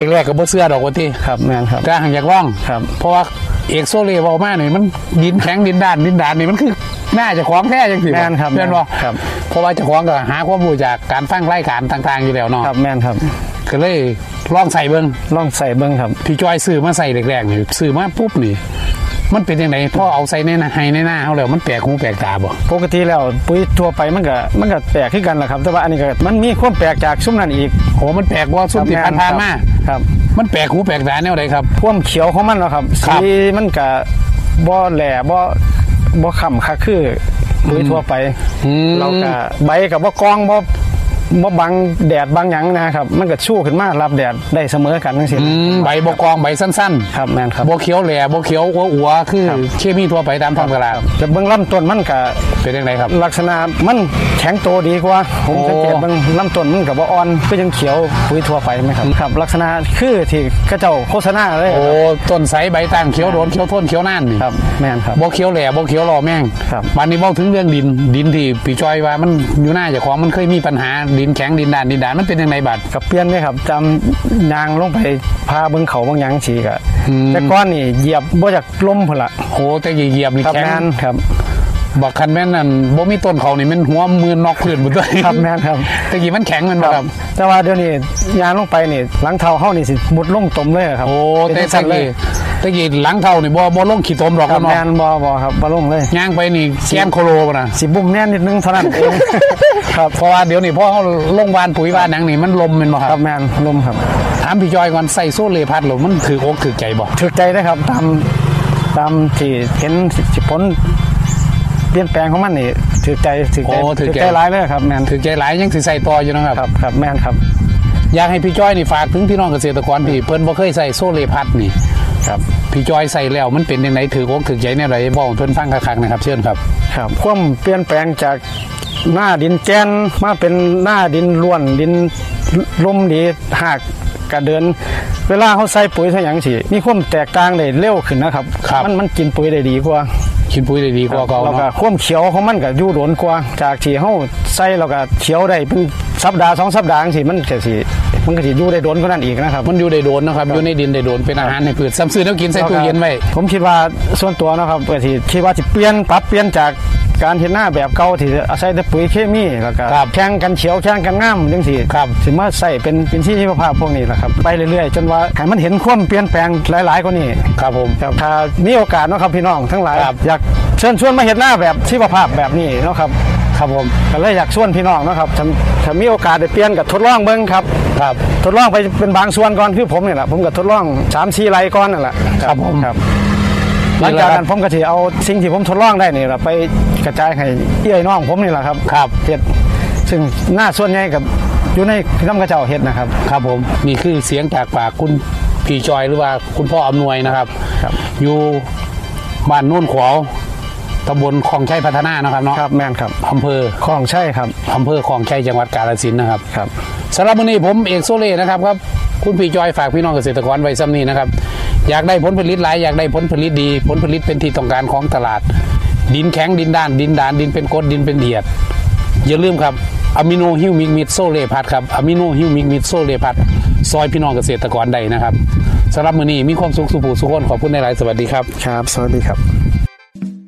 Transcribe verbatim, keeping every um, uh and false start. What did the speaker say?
แรกๆก็บ่เชื่อดอกว่าที่ครับแม่นครับก็หังอยากร้องครับเพราะว่าเอกโซเล่เว้ามานี่มันดินแข็งดินด้านดินด้านนี่มันคือน่าจะของแท้จังซี่แม่นครับแม่นบ่ครับเพราะว่าเจ้าของก็หาความรู้จากการฟังรายการต่างๆอยู่แล้วเนาะครับแม่นครับก็เลยลองใส่เบิ่งลองใส่เบิ่งครับพี่จอยซื้อมาใส่แรกๆนี่ซื้อมาปุ๊บนี่มันเป็นยังไงพอเอาใส่ในนาให้ในหน้าเขาแล้วมันแปลกหูแปลกตาบ่ปกติแล้วปุ๋ยทั่วไปมันก็มันก็แปลกขึ้นกันแหละครับแต่ว่าอันนี้ก็มันมีความแปลกจากซุ้มนั้นอีกโอ้มันแปลกกว่าซุ้มที่ผ่านๆมาครับมันแปลกหูแปลกตาแนวใดครับความเขียวของมันเนาะครับสีมันก็บ่แหล่บ่บ่ค่ำคักคือปุ๋ยทั่วไปเราก็ใบก็บ่กองบ่บ่บังแดดบางหยังนะครับมันก็ชู้ขึ้นมารับแดดได้เสมอกันจังซี่ใบบกองใบสั้นๆครับแม่นครับบ่เขียวแหล่บ่เขียวหัวๆคือเคมีทั่วไปตามท้องตลาดจะเบิ่งลำต้นมันก็เป็นจังไดครับลักษณะมันแข็งโตดีกว่าผมสังเกตเบิ่งลำต้นมันก็บ่อ่อนคือจังเขียวปุ๋ยทั่วไปมั้ยครับครับลักษณะคือที่เขาเจ้าโฆษณาเลยโอ้ต้นใสใบตั้งเขียวโดนเขียวทนเขียวนานนี่ครับแม่นครับบ่เขียวแหล่บ่เขียวรอแม่งครับวันนี้เว้าถึงเรื่องดินดินที่พี่จอยว่ามันอยู่หน้าเจ้าของมันเคยมีปัญหาดินแข็งดินด้านดินด้านมันเป็นยังไงบัดกับเปลี่ยนเลยครับจำยางลงไปพาเบิ่งเขาบางหยังสิก็แต่ก่อนนี่เหยียบบ่จากลมพุ่นล่ะโอ้แต่เหยียบนี่แข็งครับบักคันแม่นนั่นบ่มีต้นเขานี่มันหัวมือนอกพื้นหมดเลยครับแม่นครับแต่กี้มันแข็งมันบ่ครับแต่ว่าเดี๋ยวนี้ยางลงไปนี่หลังเท้าเฮานี่สิมุดลงตมเลยครับโอ้แต่ตะกี้ตะกี้หลังเท้านี่บ่บ่ลงขี้ตมดอกครับแม่นบ่บ่ครับบ่ลงเลยย่างไปนี่แกนโคโลบ่น่ะสิบุ่มแน่นนิดนึงเท่านั้นเองครับเพราะว่าเดี๋ยวนี้พอเฮาลงวานปุ๋ยวานหนังนี่มันลมแม่นบ่ครับครับแม่นลมครับถามพี่จอยก่อนใส่โซเลพัดหรอมันถืออกถือใจบ่ถือใจได้ครับตามตามที่เห็นสิผลเปลี่ยนแปลงของมันนี่ถือใจถือใจถือใจหลายเลยครับแม่นถือใจหลายยังสิใส่ต่ออยู่นะครับครับครับแม่นครับอยากให้พี่จอยนี่ฝากถึงพี่น้องเกษตรกรที่เพิ่นบ่เคยใส่โซเลพัดนี่ครับพี่จอยใส่แล้วมันเป็นยังไงถืออกถือใจแนวใดบ่เพิ่นฟังคักๆนะครับเชิญครับครับความเปลี่ยนแปลงจากหน้าดินแกนมาเป็นหน้าดินล้วนดินลุ่มดีหากกระเดินเวลาเขาใส่ปุ๋ยใส่หยังสิมีความแตกต่างได้เร็วขึ้นนะครับมันมันกินปุ๋ยได้ดีกว่ากินปุ๋ยได้ดีกว่าเก่าแล้วก็ความเขียวของมันก็อยู่โดนกว่าจากที่เฮาใส่แล้วก็เขียวได้เป็นสัปดาห์สองสัปดาห์จังซี่มันก็สิมันก็สิอยู่ได้โดนกว่านั้นอีกนะครับมันอยู่ได้โดนนะครับอยู่ในดินได้โดนเป็นอาหารให้พืชซ้ำซื้อแล้วกินใส่ตู้เย็นไว้ผมคิดว่าส่วนตัวนะครับก็สิคิดว่าสิเปลี่ยนปรับเปลี่ยนจากการเฮ็ดหน้าแบบเก่าที่อาศัยแต่ปุ๋ยเคมีแล้วก็แข่งกันเขียวแข่งกันงามจังซี่ครับสิมาใส่เป็นเป็นชีวภาพพวกนี้แหละครับไปเรื่อยๆจนว่าให้มันเห็นความเปลี่ยนแปลงหลายๆกว่านี้ครับผมครับถ้ามีโอกาสเนาะครับพี่น้องทั้งหลายอยากเชิญชวนมาเฮ็ดหน้าแบบชีวภาพแบบนี้เนาะครับครับผมก็เลยอยากชวนพี่น้องนะครับถ้ามีโอกาสได้เปลี่ยนก็ทดลองเบิ่งครับครับทดลองไปเป็นบางส่วนก่อนคือผมนี่แหละผมก็ทดลอง สามสี่ ไร่ก่อนนั่นแหละครับผมครับหลังจากนั้นผมก็สิเอาสิ่งที่ผมทดลองได้นี่ล่ะไปกระจายให้เอื้อยน้องผมนี่แหละครับครับเฮ็ดซึ่งหน้าส่วนใหญ่กับอยู่ในน้ำกระเจ้าเฮ็ดนะครับครับผมนี่คือเสียงจากปากคุณพี่จอยหรือว่าคุณพ่ออำนวยนะครับครับอยู่บ้านโน่นขวาวตำบลคลองชัยพัฒนานะครับเนาะครับแม่นครับอำเภอคลองชัยครับอำเภอคลองชัยจังหวัดกาฬสินธุ์นะครับครับสำหรับวันนี้ผมเอกโซเล่นะครับครับคุณพี่จอยฝากพี่น้องเกษตรกรไว้ซ้ำนี้นะครับอยากได้ผลผลิตหลายอยากได้ผลผลิตดีผลผลิตเป็นที่ต้องการของตลาดดินแข็งดินด้านดินดานดินเป็นกรดดินเป็นเดียดอย่าลืมครับอะมิโนฮิวมิกมิดโซเลพัดครับอะมิโนฮิวมิกมิดโซเลพัดซอยพี่น้องเกษตรกรได้นะครับสำหรับมื้อนี้มีความสุขสุขสุขคนขอบคุณในหลายสวัสดีครับครับสวัสดีครับ